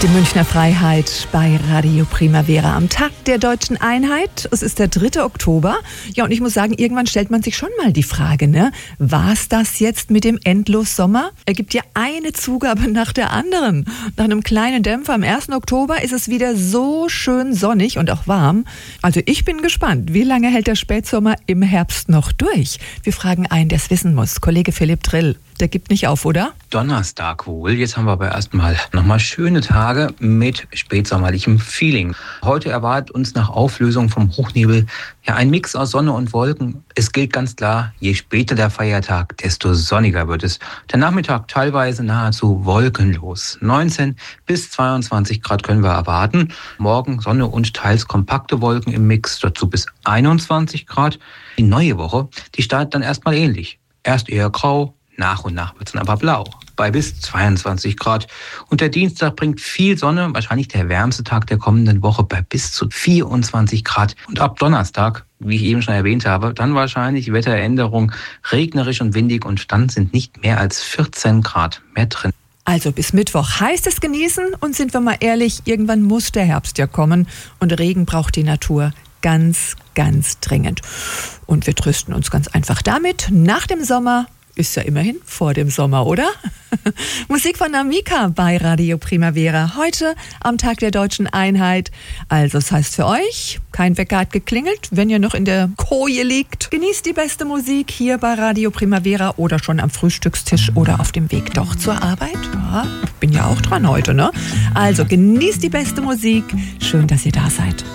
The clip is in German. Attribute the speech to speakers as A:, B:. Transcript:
A: Die Münchner Freiheit bei Radio Primavera am Tag der Deutschen Einheit. Es ist der 3. Oktober. Ja, und ich muss sagen, irgendwann stellt man sich schon mal die Frage, ne? War's das jetzt mit dem Endlossommer? Er gibt ja eine Zugabe nach der anderen. Nach einem kleinen Dämpfer am 1. Oktober ist es wieder so schön sonnig und auch warm. Also ich bin gespannt, wie lange hält der Spätsommer im Herbst noch durch? Wir fragen einen, der es wissen muss. Kollege Philipp Drill. Der gibt nicht auf, oder?
B: Donnerstag wohl. Jetzt haben wir aber erstmal nochmal schöne Tage mit spätsommerlichem Feeling. Heute erwartet uns nach Auflösung vom Hochnebel ja ein Mix aus Sonne und Wolken. Es gilt ganz klar, je später der Feiertag, desto sonniger wird es. Der Nachmittag teilweise nahezu wolkenlos. 19 bis 22 Grad können wir erwarten. Morgen Sonne und teils kompakte Wolken im Mix, dazu bis 21 Grad. Die neue Woche, die startet dann erstmal ähnlich. Erst eher grau, nach und nach wird es dann aber blau, bei bis 22 Grad. Und der Dienstag bringt viel Sonne, wahrscheinlich der wärmste Tag der kommenden Woche bei bis zu 24 Grad. Und ab Donnerstag, wie ich eben schon erwähnt habe, dann wahrscheinlich Wetteränderung, regnerisch und windig und dann sind nicht mehr als 14 Grad mehr drin.
A: Also bis Mittwoch heißt es genießen und sind wir mal ehrlich, irgendwann muss der Herbst ja kommen und Regen braucht die Natur ganz, ganz dringend. Und wir trösten uns ganz einfach damit, nach dem Sommer ist ja immerhin vor dem Sommer, oder? Musik von Namika bei Radio Primavera. Heute am Tag der Deutschen Einheit. Also das heißt für euch, kein Wecker hat geklingelt, wenn ihr noch in der Koje liegt. Genießt die beste Musik hier bei Radio Primavera oder schon am Frühstückstisch oder auf dem Weg doch zur Arbeit. Ja, bin ja auch dran heute, ne? Also genießt die beste Musik. Schön, dass ihr da seid.